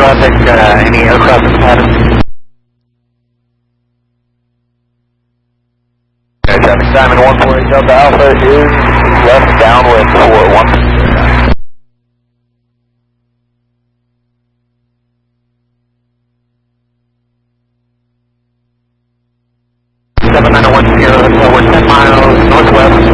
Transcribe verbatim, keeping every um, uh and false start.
traffic, uh, any aircraft in the pattern? Okay, traffic Simon one four eight Delta Alpha is left downwind for one. seven nine one zero, so we're ten miles northwest